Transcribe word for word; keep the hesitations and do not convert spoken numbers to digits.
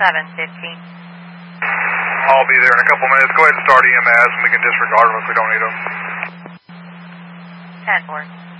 seven fifteen. I'll be there in a couple minutes. Go ahead and start E M S, and we can disregard them if we don't need them. ten four.